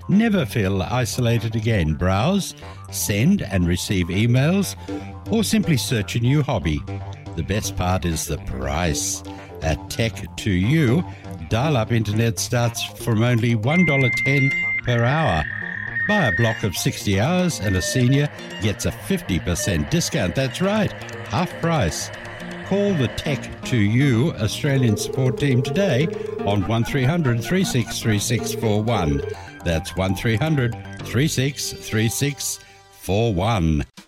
Never feel isolated again. Browse, send and receive emails, or simply search a new hobby. The best part is the price. At Tech2U, dial-up internet starts from only $1.10 per hour. Buy a block of 60 hours and a senior gets a 50% discount. That's right, half price. Call the Tech2U Australian support team today on 1300 363641. That's 1300 363641.